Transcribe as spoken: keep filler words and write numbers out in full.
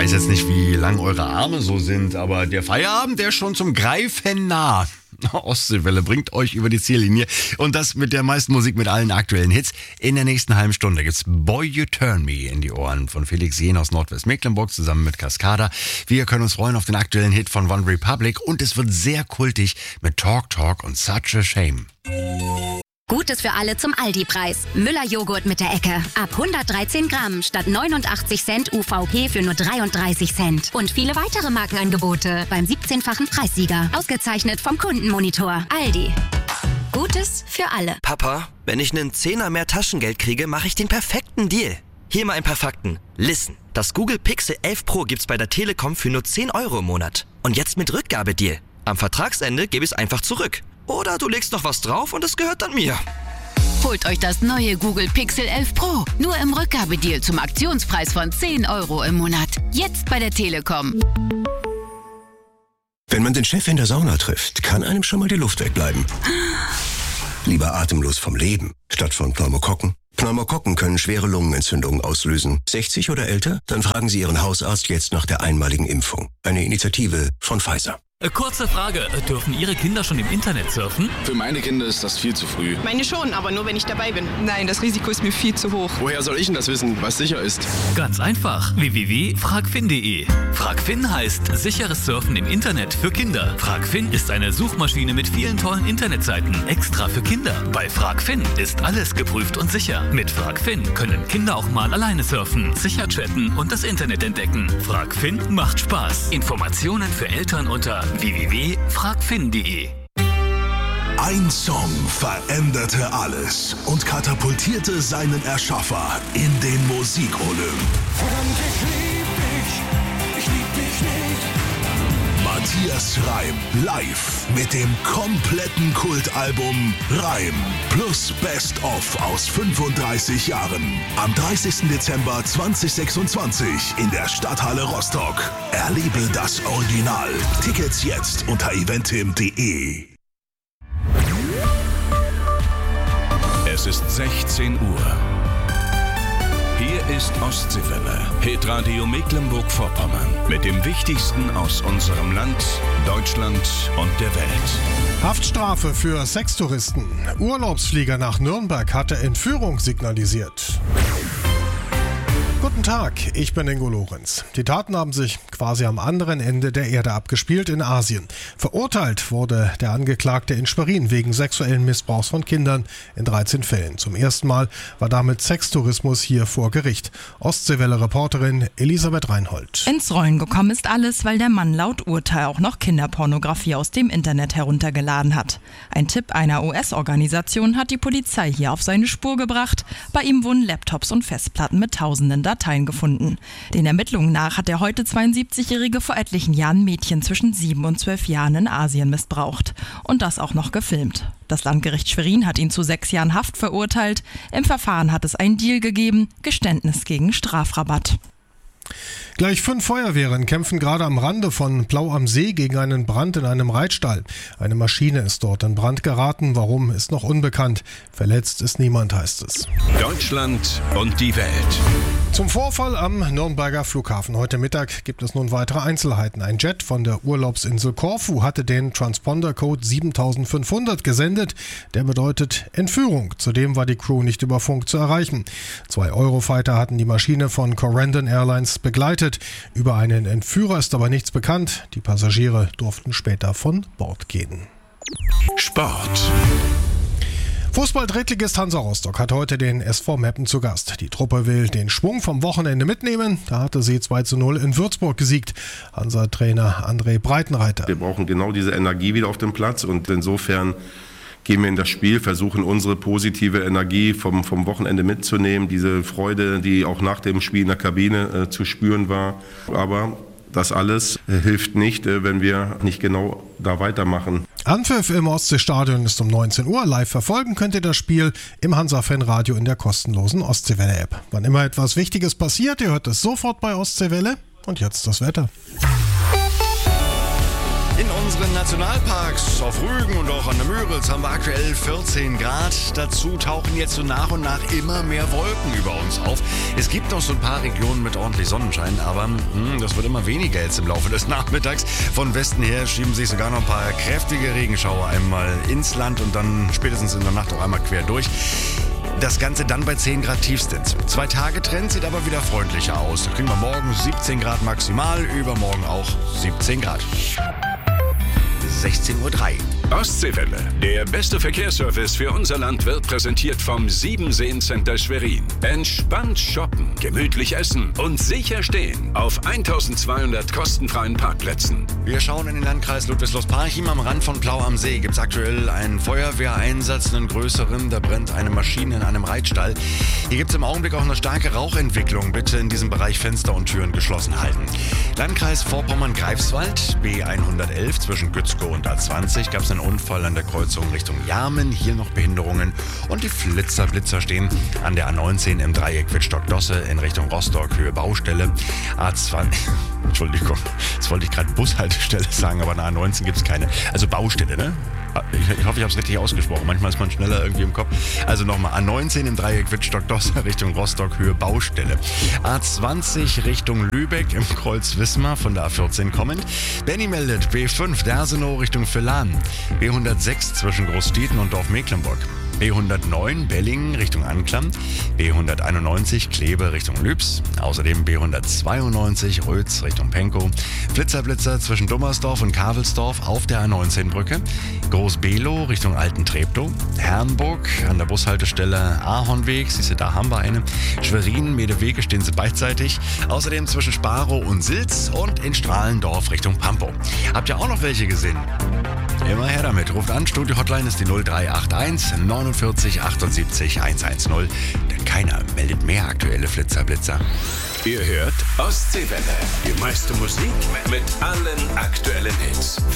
weiß jetzt nicht, wie lang eure Arme so sind, aber der Feierabend, der ist schon zum Greifen nah. Ostseewelle bringt euch über die Ziellinie und das mit der meisten Musik, mit allen aktuellen Hits. In der nächsten halben Stunde gibt's Boy You Turn Me in die Ohren von Felix Jähn aus Nordwestmecklenburg zusammen mit Cascada. Wir können uns freuen auf den aktuellen Hit von One Republic und es wird sehr kultig mit Talk Talk und Such a Shame. Gutes für alle zum Aldi-Preis. Müller-Joghurt mit der Ecke. Ab hundertdreizehn Gramm statt neunundachtzig Cent U V P für nur dreiunddreißig Cent. Und viele weitere Markenangebote beim siebzehnfachen Preissieger. Ausgezeichnet vom Kundenmonitor. Aldi. Gutes für alle. Papa, wenn ich einen Zehner mehr Taschengeld kriege, mache ich den perfekten Deal. Hier mal ein paar Fakten. Listen. Das Google Pixel elf Pro gibt's bei der Telekom für nur zehn Euro im Monat. Und jetzt mit Rückgabedeal. Am Vertragsende gebe ich es einfach zurück. Oder du legst noch was drauf und es gehört dann mir. Holt euch das neue Google Pixel elf Pro. Nur im Rückgabedeal zum Aktionspreis von zehn Euro im Monat. Jetzt bei der Telekom. Wenn man den Chef in der Sauna trifft, kann einem schon mal die Luft wegbleiben. Lieber atemlos vom Leben, statt von Pneumokokken. Pneumokokken können schwere Lungenentzündungen auslösen. sechzig oder älter? Dann fragen Sie Ihren Hausarzt jetzt nach der einmaligen Impfung. Eine Initiative von Pfizer. Kurze Frage, dürfen Ihre Kinder schon im Internet surfen? Für meine Kinder ist das viel zu früh. Meine schon, aber nur wenn ich dabei bin. Nein, das Risiko ist mir viel zu hoch. Woher soll ich denn das wissen, was sicher ist? Ganz einfach, w w w punkt fragfin punkt de. Fragfin heißt sicheres Surfen im Internet für Kinder. Fragfin ist eine Suchmaschine mit vielen tollen Internetseiten, extra für Kinder. Bei Fragfin ist alles geprüft und sicher. Mit Fragfin können Kinder auch mal alleine surfen, sicher chatten und das Internet entdecken. Fragfin macht Spaß. Informationen für Eltern unter w w w punkt fragfin punkt de. Ein Song veränderte alles und katapultierte seinen Erschaffer in den Musikolymp. Verdammt, ich lieb dich, ich lieb dich nicht. Matthias Reim live mit dem kompletten Kultalbum Reim plus Best of aus fünfunddreißig Jahren. Am dreißigsten Dezember zweitausendsechsundzwanzig in der Stadthalle Rostock. Erlebe das Original. Tickets jetzt unter eventim punkt de. Es ist sechzehn Uhr. Hier ist Ostseewelle, Hitradio Mecklenburg-Vorpommern. Mit dem Wichtigsten aus unserem Land, Deutschland und der Welt. Haftstrafe für Sextouristen. Urlaubsflieger nach Nürnberg hatte Entführung signalisiert. Guten Tag, ich bin Ingo Lorenz. Die Taten haben sich quasi am anderen Ende der Erde abgespielt, in Asien. Verurteilt wurde der Angeklagte in Schwerin wegen sexuellen Missbrauchs von Kindern in dreizehn Fällen. Zum ersten Mal war damit Sextourismus hier vor Gericht. Ostseewelle-Reporterin Elisabeth Reinhold. Ins Rollen gekommen ist alles, weil der Mann laut Urteil auch noch Kinderpornografie aus dem Internet heruntergeladen hat. Ein Tipp einer U S-Organisation hat die Polizei hier auf seine Spur gebracht. Bei ihm wurden Laptops und Festplatten mit tausenden Dateien gefunden. Den Ermittlungen nach hat der heute zweiundsiebzigjährige vor etlichen Jahren Mädchen zwischen sieben und zwölf Jahren in Asien missbraucht. Und das auch noch gefilmt. Das Landgericht Schwerin hat ihn zu sechs Jahren Haft verurteilt. Im Verfahren hat es einen Deal gegeben, Geständnis gegen Strafrabatt. Gleich fünf Feuerwehren kämpfen gerade am Rande von Plau am See gegen einen Brand in einem Reitstall. Eine Maschine ist dort in Brand geraten. Warum, ist noch unbekannt. Verletzt ist niemand, heißt es. Deutschland und die Welt. Zum Vorfall am Nürnberger Flughafen. Heute Mittag gibt es nun weitere Einzelheiten. Ein Jet von der Urlaubsinsel Korfu hatte den Transponder-Code siebentausendfünfhundert gesendet. Der bedeutet Entführung. Zudem war die Crew nicht über Funk zu erreichen. Zwei Eurofighter hatten die Maschine von Corendon Airlines begleitet. Über einen Entführer ist aber nichts bekannt. Die Passagiere durften später von Bord gehen. Sport. Fußball-Drittligist Hansa Rostock hat heute den S V Meppen zu Gast. Die Truppe will den Schwung vom Wochenende mitnehmen. Da hatte sie zwei zu null in Würzburg gesiegt. Hansa-Trainer André Breitenreiter. Wir brauchen genau diese Energie wieder auf dem Platz und insofern gehen wir in das Spiel, versuchen unsere positive Energie vom, vom Wochenende mitzunehmen. Diese Freude, die auch nach dem Spiel in der Kabine äh, zu spüren war. Aber das alles äh, hilft nicht, äh, wenn wir nicht genau da weitermachen. Anpfiff im Ostseestadion ist um neunzehn Uhr. Live verfolgen könnt ihr das Spiel im Hansa-Fanradio in der kostenlosen Ostseewelle-App. Wann immer etwas Wichtiges passiert, ihr hört es sofort bei Ostseewelle. Und jetzt das Wetter. In unseren Nationalparks auf Rügen und auch an der Müritz haben wir aktuell vierzehn Grad. Dazu tauchen jetzt so nach und nach immer mehr Wolken über uns auf. Es gibt noch so ein paar Regionen mit ordentlich Sonnenschein, aber hm, das wird immer weniger jetzt im Laufe des Nachmittags. Von Westen her schieben sich sogar noch ein paar kräftige Regenschauer einmal ins Land und dann spätestens in der Nacht auch einmal quer durch. Das Ganze dann bei zehn Grad Tiefstens. Zwei-Tage-Trend sieht aber wieder freundlicher aus. Da kriegen wir morgen siebzehn Grad maximal, übermorgen auch siebzehn Grad. sechzehn Uhr drei. Ostseewelle. Der beste Verkehrsservice für unser Land wird präsentiert vom Siebenseen-Center Schwerin. Entspannt shoppen, gemütlich essen und sicher stehen auf eintausendzweihundert kostenfreien Parkplätzen. Wir schauen in den Landkreis Ludwigslust-Parchim. Am Rand von Plau am See gibt es aktuell einen Feuerwehreinsatz, einen größeren. Da brennt eine Maschine in einem Reitstall. Hier gibt es im Augenblick auch eine starke Rauchentwicklung. Bitte in diesem Bereich Fenster und Türen geschlossen halten. Landkreis Vorpommern-Greifswald, B hundertelf zwischen Gützkow und A zwanzig gab es einen Unfall an der Kreuzung Richtung Jarmen. Hier noch Behinderungen. Und die Flitzer Blitzer stehen an der A neunzehn im Dreieck Wittstock-Dosse in Richtung Rostock, Höhe Baustelle. A zwanzig, Entschuldigung, jetzt wollte ich gerade Bushaltestelle sagen, aber an der A neunzehn gibt es keine. Also Baustelle, ne? Ich, ich hoffe, ich habe es richtig ausgesprochen. Manchmal ist man schneller irgendwie im Kopf. Also nochmal, A neunzehn im Dreieck Wittstock-Dosse Richtung Rostock, Höhe Baustelle. A zwanzig Richtung Lübeck im Kreuz Wismar von der A vierzehn kommend. Benny meldet B fünf Dersenow Richtung Villahn. B hundertsechs zwischen Großstieten und Dorf Mecklenburg. B hundertneun Bellingen Richtung Anklam, B hunderteinundneunzig Kleve Richtung Lübs, außerdem B hundertzweiundneunzig Rötz Richtung Penkow, Flitzerblitzer zwischen Dummersdorf und Kavelsdorf auf der A neunzehn Brücke, Groß-Below Richtung Alten-Treptow, Herrenburg an der Bushaltestelle Ahornweg, siehst du, da haben wir eine, Schwerin, Medewege stehen sie beidseitig, außerdem zwischen Sparow und Silz und in Strahlendorf Richtung Pampow. Habt ihr auch noch welche gesehen? Immer her damit. Ruft an, Studio-Hotline ist die null drei acht eins neunundvierzig achtundsiebzig hundertzehn. Denn keiner meldet mehr aktuelle Flitzerblitzer. Ihr hört Ostseewelle. Die meiste Musik mit allen aktuellen Hits.